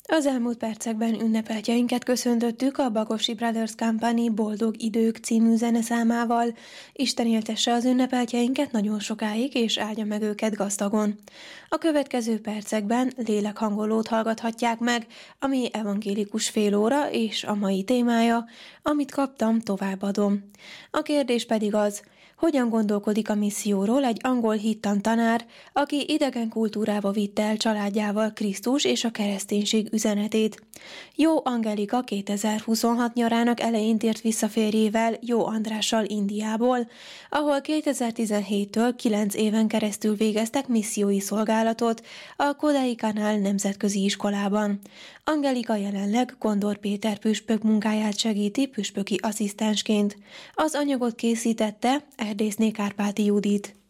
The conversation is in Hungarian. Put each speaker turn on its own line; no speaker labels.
Az elmúlt percekben ünnepeltjeinket köszöntöttük a Bagosi Brothers Company Boldog Idők című zeneszámával. Isten éltesse az ünnepeltjeinket nagyon sokáig, és áldja meg őket gazdagon. A következő percekben lélekhangolót hallgathatják meg, ami evangélikus félóra, és a mai témája, amit kaptam, továbbadom. A kérdés pedig az, hogyan gondolkodik a misszióról egy angol hittan tanár, aki idegen kultúrába vitte el családjával Krisztus és a kereszténység üzenetét. Jó Angelika 2026 nyarának elején tért vissza férjével, Jó Andrással Indiából, ahol 2017-től 9 éven keresztül végeztek missziói szolgálatot a Kodaikanál nemzetközi iskolában. Angelika jelenleg Gondor Péter püspök munkáját segíti püspöki asszisztensként. Az anyagot készítette Erdészné Kárpáti Judit.